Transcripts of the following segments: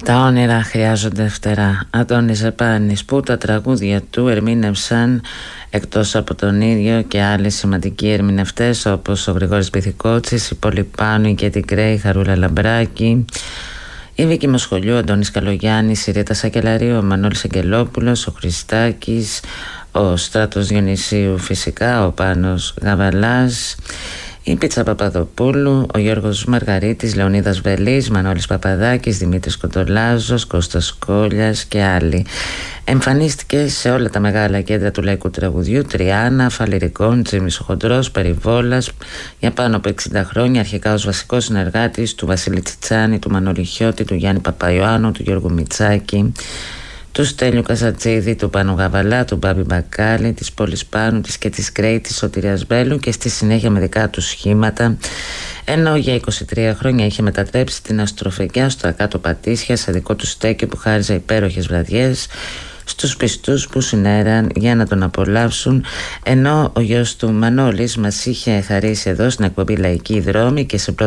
Τα όνειρα χρειάζονται φτερά. Αντώνης Ρεπάνης, που τα τραγούδια του ερμήνευσαν εκτός από τον ίδιο και άλλοι σημαντικοί ερμηνευτές όπως ο Γρηγόρης Πυθικότσης, η Πόλη Πάνου, η Κέτι Γκρέι, η Χαρούλα Λαμπράκη, η Βίκη Μοσχολιού, ο Αντώνης Καλογιάννης, η Ρίτα Σακελαρίου, ο Μανώλης Αγγελόπουλος, ο Χριστάκης, ο Στράτος Διονυσίου φυσικά, ο Πάνος Γαβαλάς, η Πίτσα Παπαδοπούλου, ο Γιώργος Μαργαρίτης, Λεωνίδας Βελής, Μανώλης Παπαδάκης, Δημήτρης Κοντολάζος, Κώστας Κόλιας και άλλοι. Εμφανίστηκε σε όλα τα μεγάλα κέντρα του λαϊκού τραγουδιού, Τριάννα, Φαλιρικών, Τζίμις ο Χοντρός, Περιβόλας, για πάνω από 60 χρόνια, αρχικά ως βασικός συνεργάτης του Βασίλη Τσιτσάνη, του Μανώλη Χιώτη, του Γιάννη Παπαϊωάννου, του Γιώργου Μιτσάκη, του Στέλιου Καζατζίδη, του Πάνου Γαβαλά, του Μπάμπη Μπακάλη, της Πόλης Πάνου, της Κέτης Γκρέι, της Σωτηρίας Βέλου και στη συνέχεια με δικά του σχήματα, ενώ για 23 χρόνια είχε μετατρέψει την αστροφεγγιά στο Ακάτο Πατήσια σε δικό του στέκιο που χάριζε υπέροχες βραδιές στους πιστούς που συνέραν για να τον απολαύσουν, ενώ ο γιος του Μανώλης μας είχε χαρίσει εδώ στην εκπομπή Λαϊκή Δρόμη και σε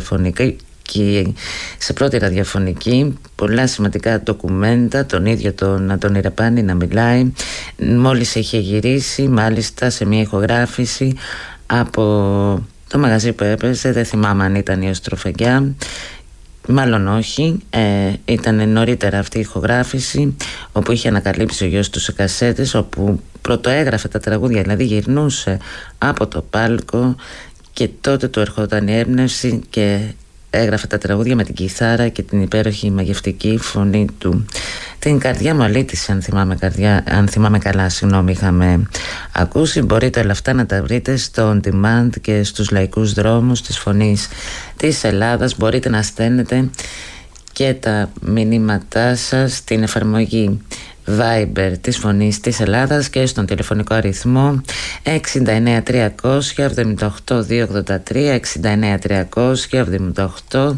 πρώτη ραδιοφωνική πολλά σημαντικά ντοκουμέντα, τον ίδιο τον Αντώνη Ρεπάνη να μιλάει, μόλις είχε γυρίσει μάλιστα σε μια ηχογράφηση από το μαγαζί που έπαιζε, δεν θυμάμαι αν ήταν η Αστροφεγγιά, μάλλον όχι, ήταν νωρίτερα αυτή η ηχογράφηση όπου είχε ανακαλύψει ο γιος του σε κασέτες, όπου πρωτοέγραφε τα τραγούδια, δηλαδή γυρνούσε από το πάλκο και τότε του ερχόταν η έμπνευση και έγραφε τα τραγούδια με την κιθάρα και την υπέροχη μαγευτική φωνή του. Την καρδιά μου αλήτησε, αν θυμάμαι καλά, είχαμε ακούσει. Μπορείτε όλα αυτά να τα βρείτε στο On Demand και στους λαϊκούς δρόμους της φωνής της Ελλάδας. Μπορείτε να στέλνετε και τα μηνύματά σας στην εφαρμογή Viber της Φωνής της Ελλάδας και στον τηλεφωνικό αριθμό 69 300 78 283, 69 300 78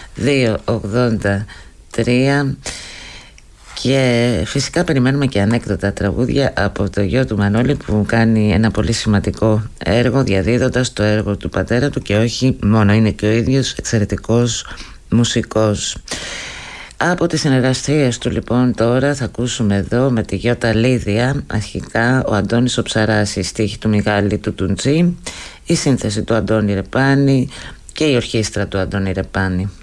283. Και φυσικά περιμένουμε και ανέκδοτα τραγούδια από το γιο του Μανώλη, που κάνει ένα πολύ σημαντικό έργο διαδίδοντας το έργο του πατέρα του και όχι μόνο, είναι και ο ίδιος εξαιρετικός μουσικός. Από τις συνεργασίες του λοιπόν τώρα θα ακούσουμε εδώ με τη Γιώτα Λίδια, αρχικά ο Αντώνης ο Ψαράς, η στίχη του Μιγάλη του Τουντζή, η σύνθεση του Αντώνη Ρεπάνη και η ορχήστρα του Αντώνη Ρεπάνη.